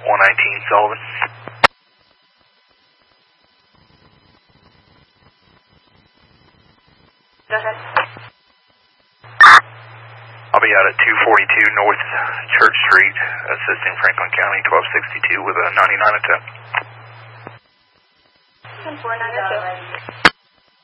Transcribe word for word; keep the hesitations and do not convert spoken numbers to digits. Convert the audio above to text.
one nineteen Sullivan. Go ahead. I'll be out at two forty-two North Church Street, assisting Franklin County, twelve sixty-two with a ninety-nine attempt. ten four nine oh two.